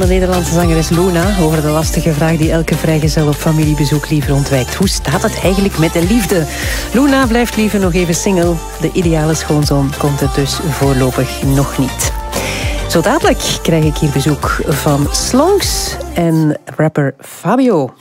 De Nederlandse zangeres Luna over de lastige vraag die elke vrijgezel op familiebezoek liever ontwijkt. Hoe staat het eigenlijk met de liefde? Luna blijft liever nog even single. De ideale schoonzoon komt er dus voorlopig nog niet. Zo dadelijk krijg ik hier bezoek van Slonks en rapper Fabio.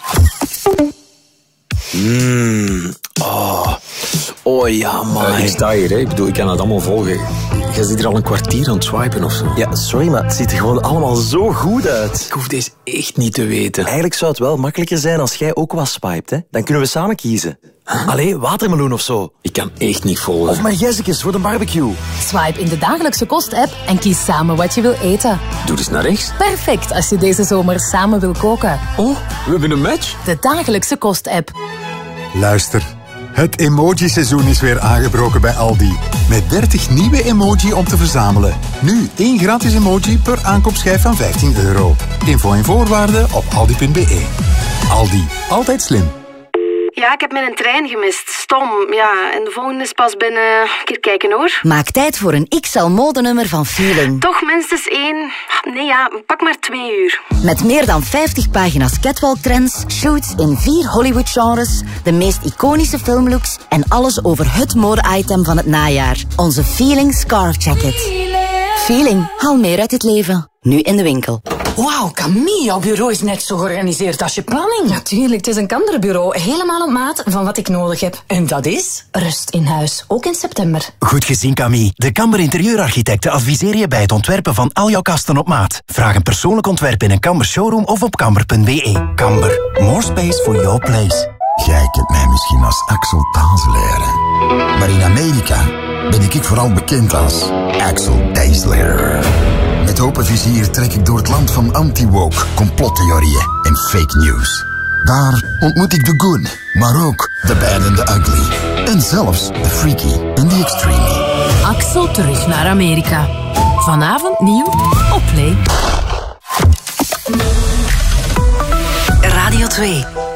Oh ja, man. Ik sta hier, hè. Ik bedoel, ik kan het allemaal volgen. Jij zit hier al een kwartier aan het swipen of zo. Ja, sorry, maar het ziet er gewoon allemaal zo goed uit. Ik hoef deze echt niet te weten. Eigenlijk zou het wel makkelijker zijn als jij ook was swiped, hè? Dan kunnen we samen kiezen. Allee, watermeloen of zo. Ik kan echt niet volgen. Of maïzekjes voor de barbecue. Swipe in de dagelijkse kost-app en kies samen wat je wil eten. Doe eens naar rechts. Perfect als je deze zomer samen wil koken. Oh, we hebben een match. De dagelijkse kost-app. Luister, het emoji-seizoen is weer aangebroken bij Aldi. Met 30 nieuwe emoji om te verzamelen. Nu 1 gratis emoji per aankoopschijf van €15. Info en voorwaarden op aldi.be. Aldi, altijd slim. Ja, ik heb mijn trein gemist. Stom. Ja, en de volgende is pas binnen... Een keer kijken, hoor. Maak tijd voor een XL-modenummer van Feeling. Toch minstens 1... Nee, ja, pak maar 2 uur. Met meer dan 50 pagina's catwalk-trends, shoots in 4 Hollywood-genres, de meest iconische filmlooks en alles over het mode-item van het najaar. Onze Feeling Scarf Jacket. Feeling, haal meer uit het leven. Nu in de winkel. Wauw, Camille, jouw bureau is net zo georganiseerd als je planning. Natuurlijk, het is een Kamberbureau. Helemaal op maat van wat ik nodig heb. En dat is? Rust in huis, ook in september. Goed gezien, Camille. De Kamber Interieurarchitecten adviseren je bij het ontwerpen van al jouw kasten op maat. Vraag een persoonlijk ontwerp in een Kamber showroom of op kamber.be. Kamber, more space for your place. Jij kent mij misschien als Axel Tazelaar. Maar in Amerika ben ik vooral bekend als Axel Tazelaar. Met open vizier trek ik door het land van anti-woke, complottheorieën en fake news. Daar ontmoet ik de good, maar ook de bad and the ugly. En zelfs de freaky en de extreme. Axel terug naar Amerika. Vanavond nieuw op Play. Radio 2.